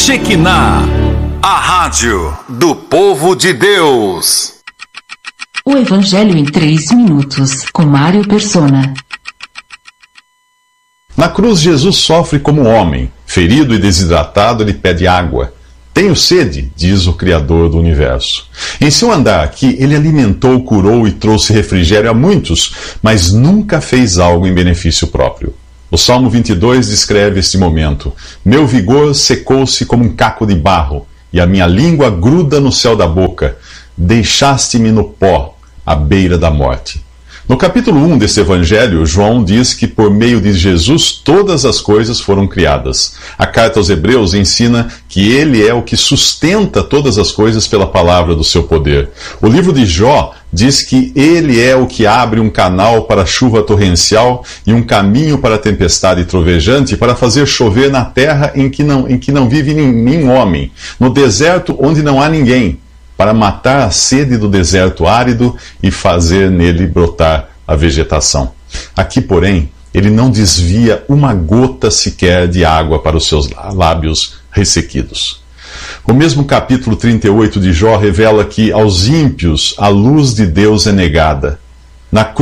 Shekinah, a rádio do povo de Deus. O Evangelho em 3 minutos, com Mário Persona. Na cruz, Jesus sofre como homem. Ferido e desidratado, ele pede água. Tenho sede, diz o Criador do Universo. Em seu andar aqui, ele alimentou, curou e trouxe refrigério a muitos, mas nunca fez algo em benefício próprio. O Salmo 22 descreve este momento. Meu vigor secou-se como um caco de barro, e a minha língua gruda no céu da boca. Deixaste-me no pó, à beira da morte. No capítulo 1 deste evangelho, João diz que por meio de Jesus todas as coisas foram criadas. A carta aos Hebreus ensina que ele é o que sustenta todas as coisas pela palavra do seu poder. O livro de Jó diz que ele é o que abre um canal para a chuva torrencial e um caminho para a tempestade trovejante, para fazer chover na terra em que não vive nenhum homem, no deserto onde não há ninguém, para matar a sede do deserto árido e fazer nele brotar a vegetação. Aqui, porém, ele não desvia uma gota sequer de água para os seus lábios ressequidos. O mesmo capítulo 38 de Jó revela que aos ímpios a luz de Deus é negada. Na